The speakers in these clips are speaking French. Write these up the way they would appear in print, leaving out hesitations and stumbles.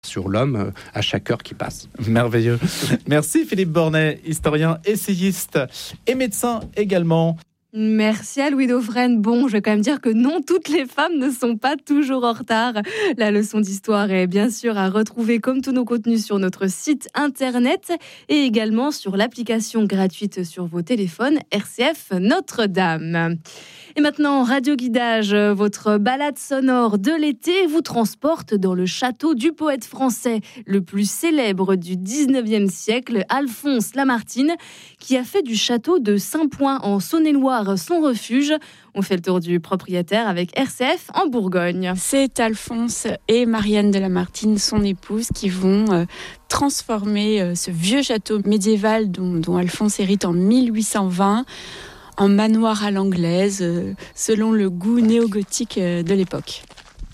sur l'homme à chaque heure qui passe. Merveilleux. Merci Philippe Bornet, historien, essayiste et médecin également. Merci à Louis Dauphren. Bon, je vais quand même dire que non, toutes les femmes ne sont pas toujours en retard. La leçon d'histoire est bien sûr à retrouver comme tous nos contenus sur notre site internet et également sur l'application gratuite sur vos téléphones RCF Notre-Dame. Et maintenant, Radio Guidage, votre balade sonore de l'été vous transporte dans le château du poète français le plus célèbre du 19e siècle, Alphonse Lamartine, qui a fait du château de Saint-Point en Saône-et-Loire son refuge. On fait le tour du propriétaire avec RCF en Bourgogne. C'est Alphonse et Marianne de Lamartine, son épouse, qui vont transformer ce vieux château médiéval dont Alphonse hérite en 1820 en manoir à l'anglaise, selon le goût néo-gothique de l'époque.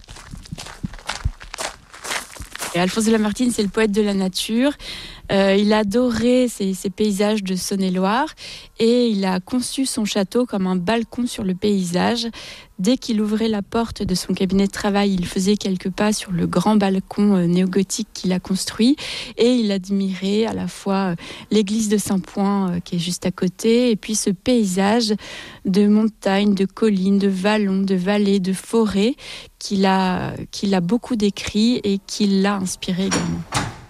Et Alphonse de Lamartine, c'est le poète de la nature. Il adorait ces paysages de Saône-et-Loire et il a conçu son château comme un balcon sur le paysage. Dès qu'il ouvrait la porte de son cabinet de travail, il faisait quelques pas sur le grand balcon néo-gothique qu'il a construit et il admirait à la fois l'église de Saint-Point qui est juste à côté et puis ce paysage de montagnes, de collines, de vallons, de vallées, de forêts qu'il a beaucoup décrit et qui l'a inspiré également.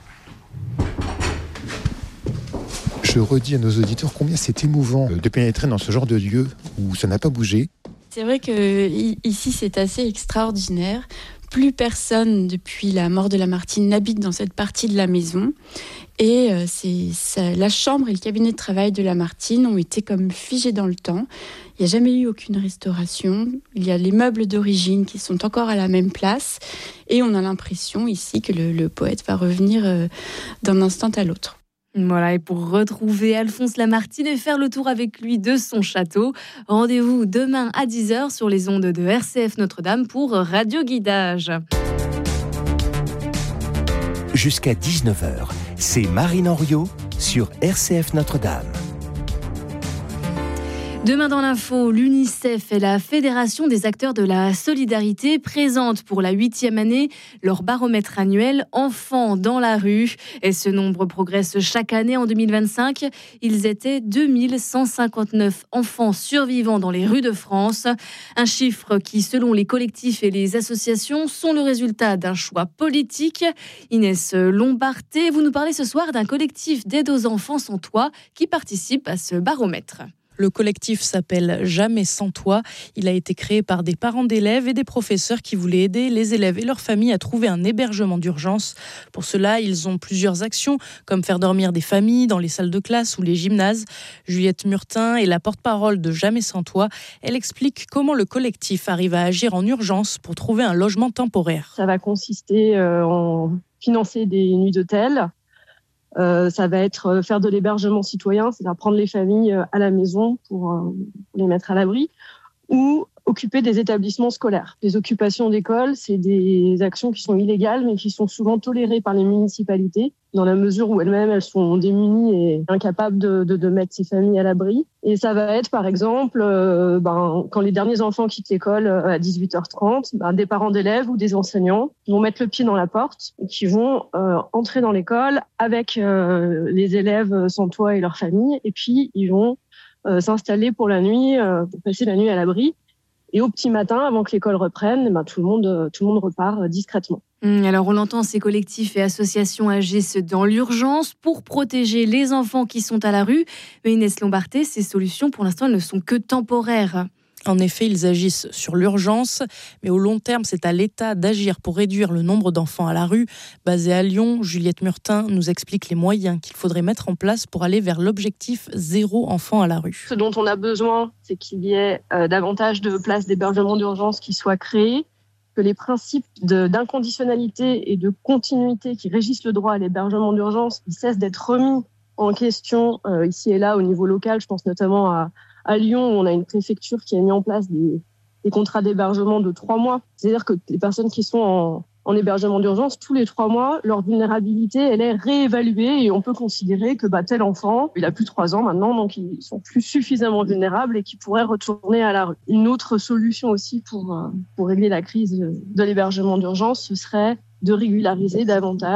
Je redis à nos auditeurs combien c'est émouvant de pénétrer dans ce genre de lieu où ça n'a pas bougé. C'est vrai qu'ici, c'est assez extraordinaire. Plus personne, depuis la mort de Lamartine, n'habite dans cette partie de la maison. Et la chambre et le cabinet de travail de Lamartine ont été comme figés dans le temps. Il n'y a jamais eu aucune restauration. Il y a les meubles d'origine qui sont encore à la même place. Et on a l'impression ici que le poète va revenir d'un instant à l'autre. Voilà, et pour retrouver Alphonse Lamartine et faire le tour avec lui de son château, rendez-vous demain à 10h sur les ondes de RCF Notre-Dame pour Radio Guidage. Jusqu'à 19h, c'est Marine Henriot sur RCF Notre-Dame. Demain dans l'info, l'UNICEF et la Fédération des acteurs de la solidarité présentent pour la 8e année leur baromètre annuel Enfants dans la rue. Et ce nombre progresse chaque année. En 2025, ils étaient 2159 enfants survivants dans les rues de France. Un chiffre qui, selon les collectifs et les associations, sont le résultat d'un choix politique. Inès Lombarté, vous nous parlez ce soir d'un collectif d'aide aux enfants sans toit qui participe à ce baromètre. Le collectif s'appelle Jamais sans toi. Il a été créé par des parents d'élèves et des professeurs qui voulaient aider les élèves et leurs familles à trouver un hébergement d'urgence. Pour cela, ils ont plusieurs actions, comme faire dormir des familles dans les salles de classe ou les gymnases. Juliette Murtin est la porte-parole de Jamais sans toi. Elle explique comment le collectif arrive à agir en urgence pour trouver un logement temporaire. Ça va consister en financer des nuits d'hôtel. Ça va être faire de l'hébergement citoyen, c'est-à-dire prendre les familles à la maison pour les mettre à l'abri, ou occuper des établissements scolaires. Les occupations d'école, c'est des actions qui sont illégales, mais qui sont souvent tolérées par les municipalités, dans la mesure où elles sont démunies et incapables de mettre ces familles à l'abri. Et ça va être, par exemple, quand les derniers enfants quittent l'école à 18h30, des parents d'élèves ou des enseignants vont mettre le pied dans la porte et qui vont entrer dans l'école avec les élèves sans toit et leurs familles, et puis ils vont s'installer pour la nuit, pour passer la nuit à l'abri. Et au petit matin, avant que l'école reprenne, tout le monde repart discrètement. Alors on l'entend, ces collectifs et associations agissent dans l'urgence pour protéger les enfants qui sont à la rue. Mais Inès Lombarté, ces solutions pour l'instant elles ne sont que temporaires. En effet, ils agissent sur l'urgence, mais au long terme, c'est à l'État d'agir pour réduire le nombre d'enfants à la rue. Basée à Lyon, Juliette Murtin nous explique les moyens qu'il faudrait mettre en place pour aller vers l'objectif 0 enfant à la rue. Ce dont on a besoin, c'est qu'il y ait davantage de places d'hébergement d'urgence qui soient créées, que les principes d'inconditionnalité et de continuité qui régissent le droit à l'hébergement d'urgence cessent d'être remis en question ici et là au niveau local. Je pense notamment à Lyon, où on a une préfecture qui a mis en place des contrats d'hébergement de 3 mois. C'est-à-dire que les personnes qui sont en hébergement d'urgence, tous les 3 mois, leur vulnérabilité, elle est réévaluée et on peut considérer que tel enfant, il a plus de 3 ans maintenant, donc ils sont plus suffisamment vulnérables et qui pourraient retourner à la rue. Une autre solution aussi pour régler la crise de l'hébergement d'urgence, ce serait de régulariser davantage